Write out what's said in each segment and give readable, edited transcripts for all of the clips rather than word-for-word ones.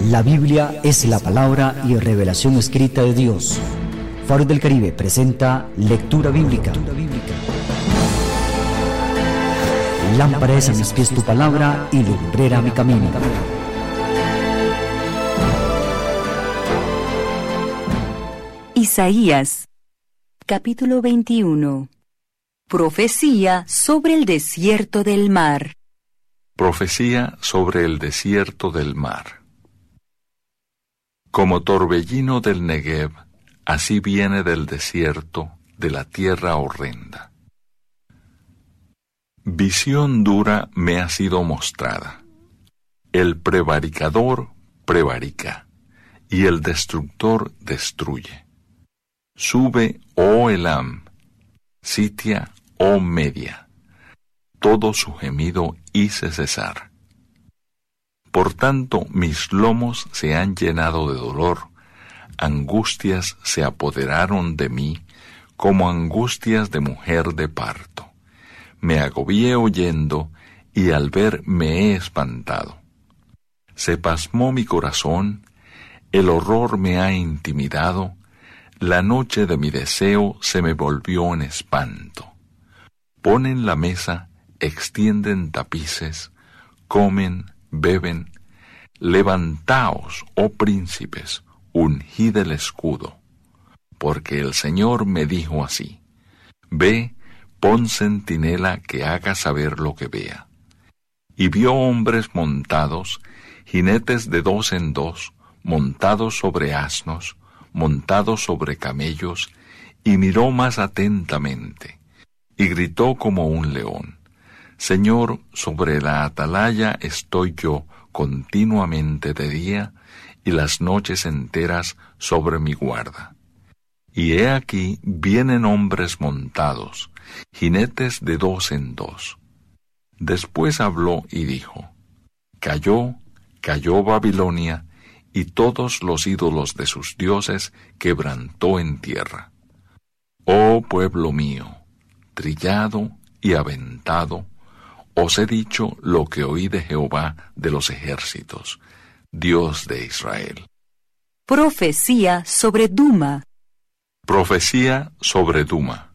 La Biblia es la palabra y revelación escrita de Dios. Faro del Caribe presenta Lectura Bíblica. Lámpara es a mis pies tu palabra y lumbrera mi camino. Isaías, capítulo 21. Profecía sobre el desierto del mar. Profecía sobre el desierto del mar. Como torbellino del Negev, así viene del desierto, de la tierra horrenda. Visión dura me ha sido mostrada. El prevaricador prevarica, y el destructor destruye. Sube, oh Elam, sitia, oh Media. Todo su gemido hice cesar. Por tanto, mis lomos se han llenado de dolor, angustias se apoderaron de mí, como angustias de mujer de parto. Me agobié oyendo, y al ver me he espantado. Se pasmó mi corazón, el horror me ha intimidado, la noche de mi deseo se me volvió en espanto. Ponen la mesa, extienden tapices, comen, beben. Levantaos, oh príncipes, ungid el escudo. Porque el Señor me dijo así: Ve, pon centinela que haga saber lo que vea. Y vio hombres montados, jinetes de 2 en 2, montados sobre asnos, montados sobre camellos, y miró más atentamente, y gritó como un león: Señor, sobre la atalaya estoy yo continuamente de día, y las noches enteras sobre mi guarda. Y he aquí vienen hombres montados, jinetes de 2 en 2. Después habló y dijo: Cayó Babilonia, y todos los ídolos de sus dioses quebrantó en tierra. Oh pueblo mío, trillado y aventado, os he dicho lo que oí de Jehová de los ejércitos, Dios de Israel. Profecía sobre Duma. Profecía sobre Duma.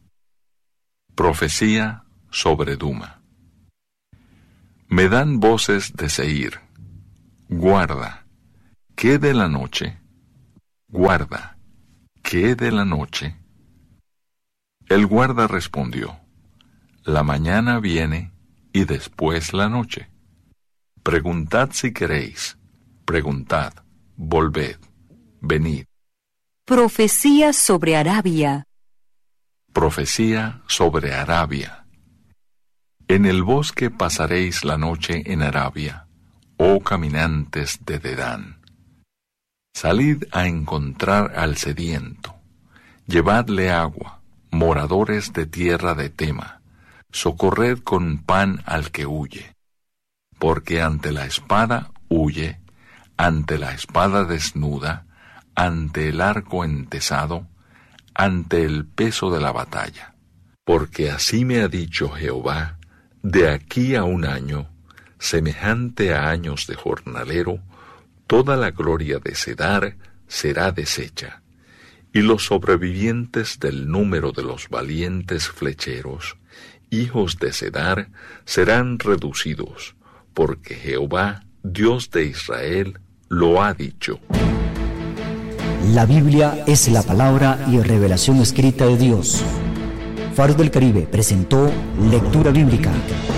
Profecía sobre Duma. Me dan voces de Seir. Guarda, ¿qué de la noche? Guarda, ¿qué de la noche? El guarda respondió: La mañana viene y después la noche. Preguntad si queréis, preguntad, volved, venid. Profecía sobre Arabia. Profecía sobre Arabia. En el bosque pasaréis la noche en Arabia, oh caminantes de Dedán. Salid a encontrar al sediento, llevadle agua, moradores de tierra de Tema. Socorred con pan al que huye, porque ante la espada huye, ante la espada desnuda, ante el arco entesado, ante el peso de la batalla. Porque así me ha dicho Jehová: de aquí a 1 año, semejante a años de jornalero, toda la gloria de Cedar será deshecha, y los sobrevivientes del número de los valientes flecheros, hijos de Cedar, serán reducidos, porque Jehová, Dios de Israel, lo ha dicho. La Biblia es la palabra y revelación escrita de Dios. Faro del Caribe presentó Lectura Bíblica.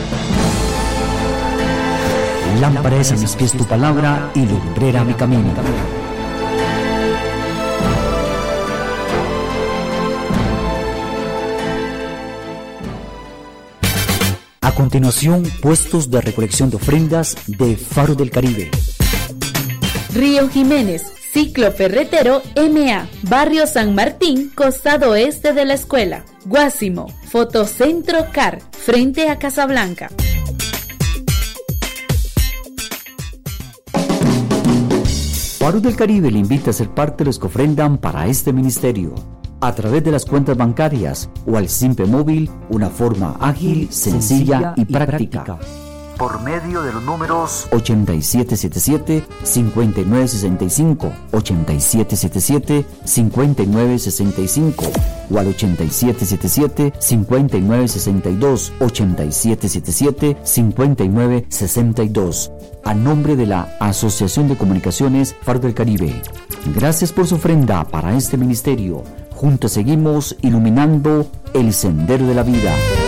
Lámpara es a mis pies tu palabra y lumbrera mi camino. A continuación, puestos de recolección de ofrendas de Faro del Caribe. Río Jiménez, Ciclo Ferretero MA, Barrio San Martín, costado oeste de la escuela. Guásimo, Fotocentro CAR, frente a Casablanca. Faro del Caribe le invita a ser parte de los que ofrendan para este ministerio, a través de las cuentas bancarias o al Simpe Móvil, una forma ágil, sencilla y práctica. por medio de los números 8777-5965, 8777-5965 o al 8777-5962, 8777-5962. A nombre de la Asociación de Comunicaciones Faro del Caribe. Gracias por su ofrenda para este ministerio. Juntos seguimos iluminando el sendero de la vida.